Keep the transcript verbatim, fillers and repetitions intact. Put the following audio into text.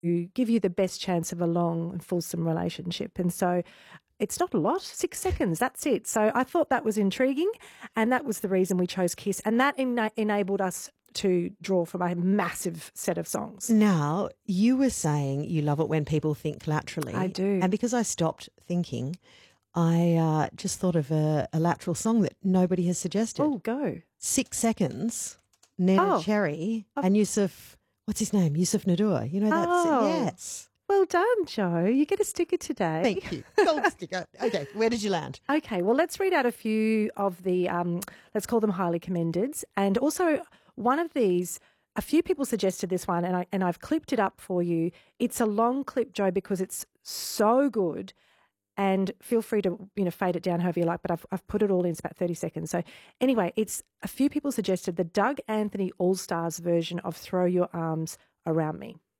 give you the best chance of a long and fulsome relationship. And so it's not a lot, six seconds, that's it. So I thought that was intriguing, and that was the reason we chose Kiss. And that ena- enabled us to draw from a massive set of songs. Now, you were saying you love it when people think laterally. I do. And because I stopped thinking, I uh, just thought of a, a lateral song that nobody has suggested. Oh, go. Six Seconds, Nena Oh. Cherry and Yusuf, what's his name? Yusuf Nadur. You know, that's Oh. yes. Well done, Joe. You get a sticker today. Thank you. Gold sticker. Okay, where did you land? Okay, well, let's read out a few of the, um, let's call them highly commendeds. And also one of these, a few people suggested this one, and, I, and I've clipped it up for you. It's a long clip, Joe, because it's so good. And feel free to, you know, fade it down however you like, but I've, I've put it all in. It's about thirty seconds. So anyway, it's a few people suggested the Doug Anthony All-Stars version of Throw Your Arms Around Me.